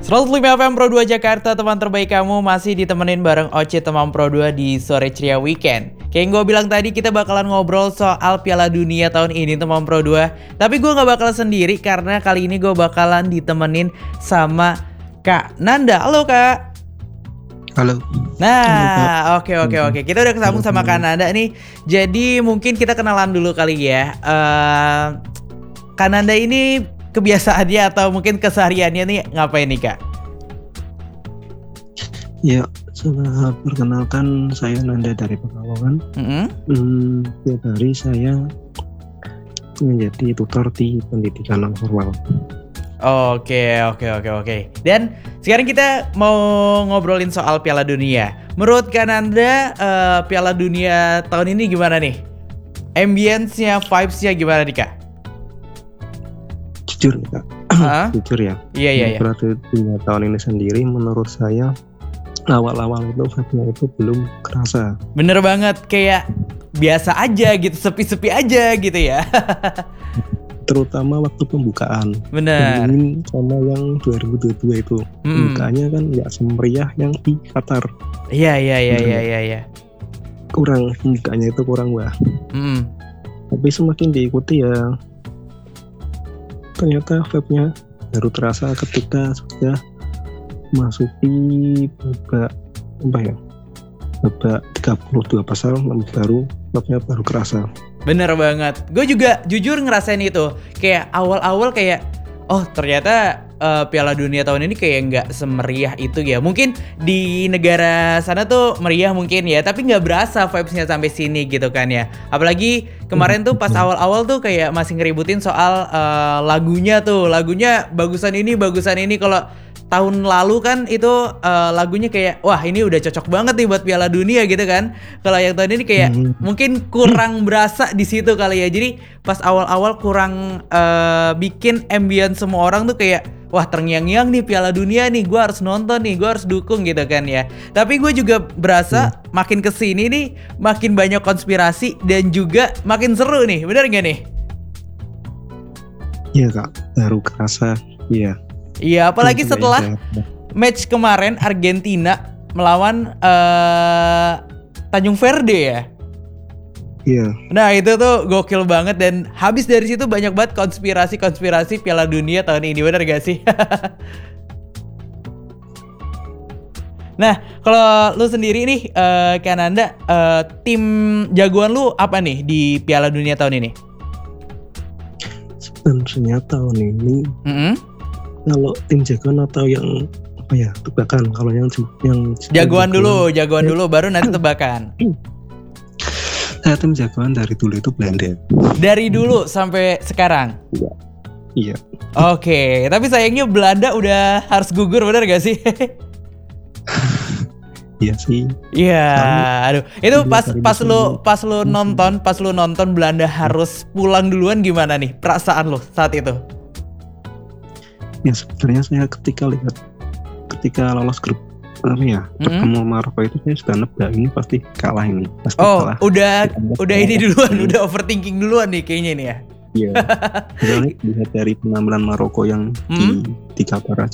105 FM Pro 2 Jakarta, teman terbaik kamu masih ditemenin bareng Oce teman Pro 2 di sore ceria weekend. Kayak yang gue bilang tadi, kita bakalan ngobrol soal Piala Dunia tahun ini teman Pro 2. Tapi gue gak bakal sendiri karena kali ini gue bakalan ditemenin sama Kak Nanda. Halo Kak. Halo. Nah, oke. Kita udah kesambung sama Kak Nanda nih. Jadi mungkin kita kenalan dulu kali ya. Kak Nanda ini kebiasaannya atau mungkin kesehariannya nih ngapain nih Kak? Ya, perkenalkan saya Nanda dari Pekalongan. Tiap hari saya menjadi tutor di pendidikan non formal. Oke. Dan sekarang kita mau ngobrolin soal Piala Dunia. Menurut Kak Nanda, Piala Dunia tahun ini gimana nih? Ambience-nya, vibes-nya gimana nih Kak? Jujur ya Kak, jujur ya. Iya. Piala Dunia tahun ini sendiri menurut saya awal-awal itu vibe-nya itu belum kerasa. Bener banget, kayak biasa aja gitu, sepi-sepi aja gitu ya. Terutama waktu pembukaan. Bener. Sama yang 2022 itu. Pembukaannya kan nggak semeriah yang di Qatar. Iya. Kurang, pembukaannya itu kurang wah. Tapi semakin diikuti ya, ternyata vibe-nya baru terasa ketika sudah masuki babak 32 besar, baru vibe-nya baru kerasa. Bener banget. Gue juga jujur ngerasain itu. Kayak awal-awal kayak, oh ternyata Piala Dunia tahun ini kayak nggak semeriah itu ya. Mungkin di negara sana tuh meriah mungkin ya, tapi nggak berasa vibes-nya sampai sini gitu kan ya. Apalagi kemarin tuh pas awal-awal tuh kayak masih ngeributin soal lagunya tuh. Lagunya bagusan ini. Kalau tahun lalu kan itu lagunya kayak wah ini udah cocok banget nih buat Piala Dunia gitu kan. Kalau yang tahun ini kayak mungkin kurang berasa di situ kali ya. Jadi pas awal-awal kurang bikin ambience semua orang tuh kayak wah terngiang-ngiang nih Piala Dunia nih, gue harus nonton nih, gue harus dukung gitu kan ya. Tapi gue juga berasa makin kesini nih makin banyak konspirasi dan juga makin seru nih, bener gak nih? Iya Kak, baru kerasa, iya. Iya, apalagi setelah match kemarin Argentina melawan Tanjung Verde ya. Iya. Nah itu tuh gokil banget dan habis dari situ banyak banget konspirasi Piala Dunia tahun ini, bener gak sih? Nah kalau lu sendiri nih Kak Nanda, tim jagoan lu apa nih di Piala Dunia tahun ini? Sebenarnya tahun ini kalau tim jagoan atau yang tebakan, kalau yang jagoan dulu baru nanti tebakan. Saya tim jagoan dari dulu itu Belanda. Dari dulu sampai sekarang? Iya. Oke, tapi sayangnya Belanda udah harus gugur, benar gak sih? Iya sih. Iya, aduh. Itu pas lu nonton Belanda harus pulang duluan, gimana nih perasaan lu saat itu? Ya sebenarnya saya ketika lolos grup ketemu Maroko itu saya sudah nebak ini pasti kalah ini. Kalah. Udah ini duluan, udah overthinking duluan nih kayaknya nih ya. Iya. Lihat dari penampilan Maroko yang di Qatar